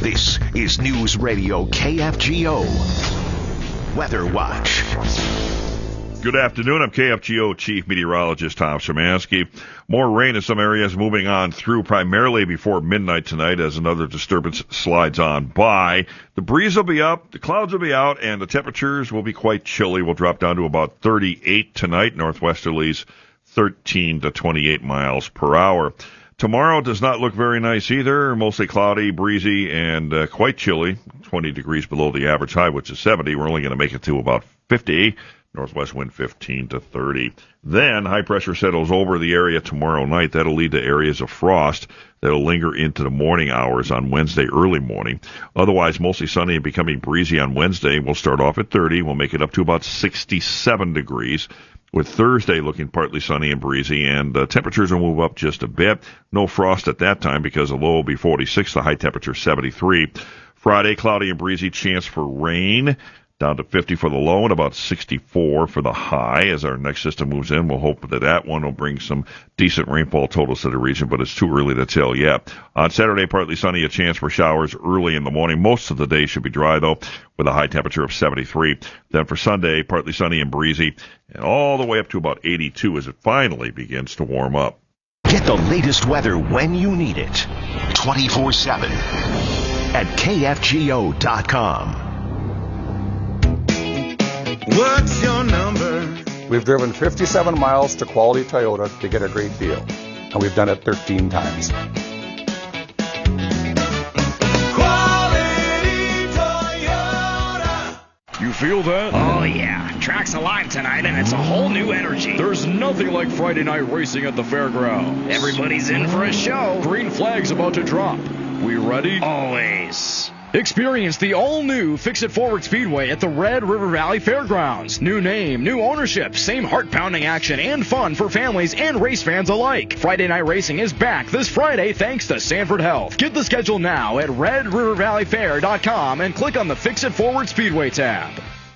This is News Radio KFGO Weather Watch. Good afternoon. I'm KFGO Chief Meteorologist Tom Szymanski. More rain in some areas moving on through primarily before midnight tonight as another disturbance slides on by. The breeze will be up, the clouds will be out, and the temperatures will be quite chilly. We'll drop down to about 38 tonight, northwesterlies 13 to 28 miles per hour. Tomorrow does not look very nice either. Mostly cloudy, breezy, and quite chilly. 20 degrees below the average high, which is 70. We're only going to make it to about 50. Northwest wind 15 to 30. Then high pressure settles over the area tomorrow night. That'll lead to areas of frost that'll linger into the morning hours on Wednesday early morning. Otherwise, mostly sunny and becoming breezy on Wednesday. We'll start off at 30. We'll make it up to about 67 degrees. With Thursday looking partly sunny and breezy, and temperatures will move up just a bit. No frost at that time because the low will be 46, the high temperature 73. Friday, cloudy and breezy, chance for rain. Down to 50 for the low and about 64 for the high. As our next system moves in, we'll hope that one will bring some decent rainfall totals to the region, but it's too early to tell yet. On Saturday, partly sunny, a chance for showers early in the morning. Most of the day should be dry, though, with a high temperature of 73. Then for Sunday, partly sunny and breezy, and all the way up to about 82 as it finally begins to warm up. Get the latest weather when you need it. 24/7 at KFGO.com. What's your number? We've driven 57 miles to Quality Toyota to get a great deal, and we've done it 13 times. Quality Toyota. You feel that? Oh, yeah. Track's alive tonight, and it's a whole new energy. There's nothing like Friday night racing at the fairground. Everybody's in for a show. Green flag's about to drop. We ready? Always. Experience the all-new Fix-It Forward Speedway at the Red River Valley Fairgrounds. New name, new ownership, same heart-pounding action and fun for families and race fans alike. Friday night racing is back this Friday thanks to Sanford Health. Get the schedule now at RedRiverValleyFair.com and click on the Fix-It Forward Speedway tab.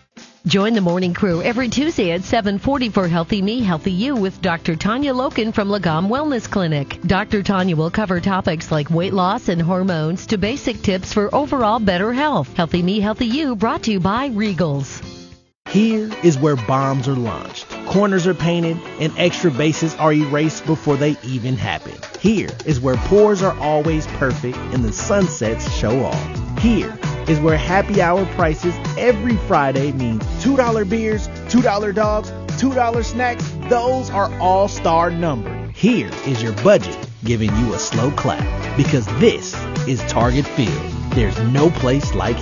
Join the morning crew every Tuesday at 7:40 for Healthy Me, Healthy You with Dr. Tanya Loken from Lagom Wellness Clinic. Dr. Tanya will cover topics like weight loss and hormones to basic tips for overall better health. Healthy Me, Healthy You brought to you by Regals. Here is where bombs are launched, corners are painted, and extra bases are erased before they even happen. Here is where pours are always perfect and the sunsets show off. Here is where happy hour prices every Friday means $2 beers, $2 dogs, $2 snacks. Those are all-star numbers. Here is your budget giving you a slow clap because this is Target Field. There's no place like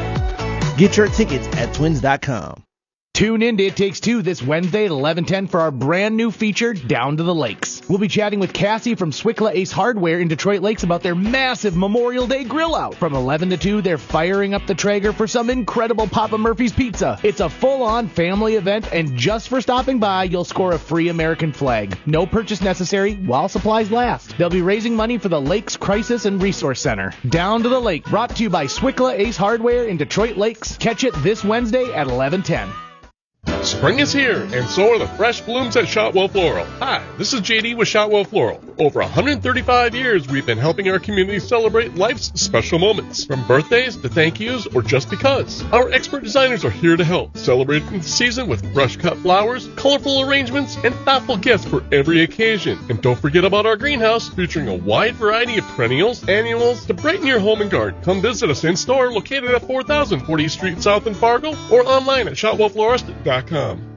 here. Get your tickets at twins.com. Tune in to It Takes Two this Wednesday at 11:10 for our brand new feature, Down to the Lakes. We'll be chatting with Cassie from Swickla Ace Hardware in Detroit Lakes about their massive Memorial Day grill out. From 11 to 2, they're firing up the Traeger for some incredible Papa Murphy's pizza. It's a full-on family event, and just for stopping by, you'll score a free American flag. No purchase necessary while supplies last. They'll be raising money for the Lakes Crisis and Resource Center. Down to the Lake, brought to you by Swickla Ace Hardware in Detroit Lakes. Catch it this Wednesday at 11:10. Spring is here, and so are the fresh blooms at Shotwell Floral. Hi, this is JD with Shotwell Floral. For over 135 years, we've been helping our community celebrate life's special moments, from birthdays to thank yous or just because. Our expert designers are here to help, celebrating the season with fresh-cut flowers, colorful arrangements, and thoughtful gifts for every occasion. And don't forget about our greenhouse, featuring a wide variety of perennials, annuals, to brighten your home and garden. Come visit us in-store, located at 4000 40th Street South in Fargo, or online at shotwellflorist.com.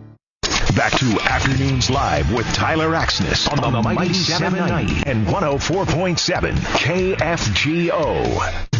Back to Afternoons Live with Tyler Axness on the Mighty 790 and 104.7 KFGO.